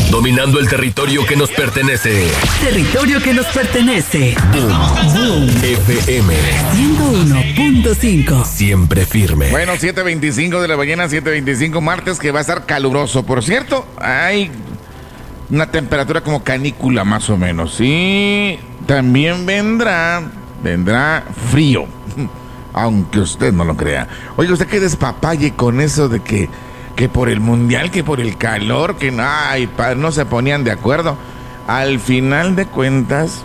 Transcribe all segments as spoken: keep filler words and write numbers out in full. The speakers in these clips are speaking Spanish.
Dominando el territorio que nos pertenece. Territorio que nos pertenece. Boom, boom. F M ciento uno punto cinco. Siempre firme. Bueno, siete veinticinco de la mañana, siete veinticinco, martes, que va a estar caluroso. Por cierto, hay una temperatura como canícula más o menos. Y también vendrá, vendrá frío. Aunque usted no lo crea. Oye, usted que despapalle con eso de que, que por el mundial, que por el calor, que ay, pa, no se ponían de acuerdo. Al final de cuentas,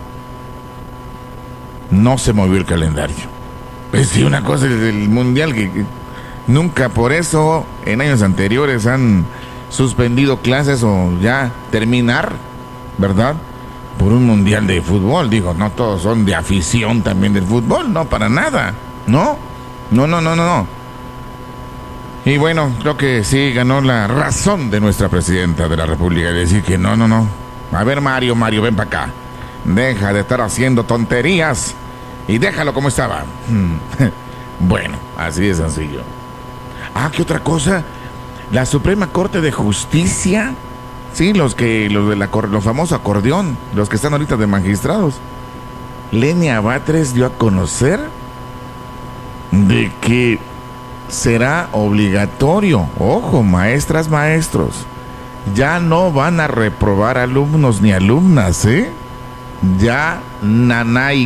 no se movió el calendario. Pues sí, una cosa es el mundial que, que nunca por eso en años anteriores han suspendido clases o ya terminar, ¿verdad? Por un mundial de fútbol. Digo, no todos son de afición también del fútbol, no, para nada. No, no, no, no, no, no. Y bueno, creo que sí ganó la razón de nuestra presidenta de la República de decir que no, no, no. A ver, Mario, Mario, ven para acá. Deja de estar haciendo tonterías y déjalo como estaba. Bueno, así de sencillo. Ah, ¿qué otra cosa? La Suprema Corte de Justicia, sí, los que, los de la, los famosos acordeón, los que están ahorita de magistrados. Lenia Batres dio a conocer de que será obligatorio, ojo, maestras, maestros, ya no van a reprobar alumnos ni alumnas, ¿eh? Ya nanay.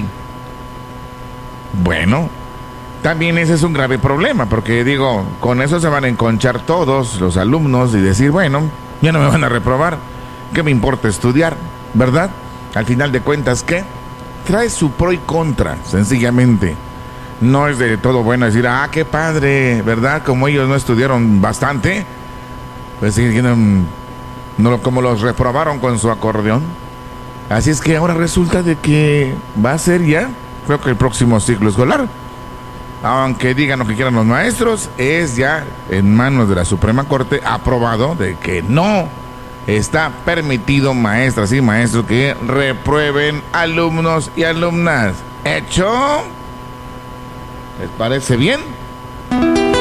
Bueno, también ese es un grave problema, porque digo, con eso se van a enconchar todos los alumnos y decir, bueno, ya no me van a reprobar, ¿qué me importa estudiar? ¿Verdad? Al final de cuentas, ¿qué? Trae su pro y contra, sencillamente. No es de todo bueno decir, ah, qué padre, ¿verdad? Como ellos no estudiaron bastante, pues sí, no, como los reprobaron con su acordeón. Así es que ahora resulta de que va a ser ya, creo que el próximo ciclo escolar, aunque digan lo que quieran los maestros, es ya en manos de la Suprema Corte aprobado de que no está permitido, maestras y maestros, que reprueben alumnos y alumnas. ¿Hecho? ¿Les parece bien?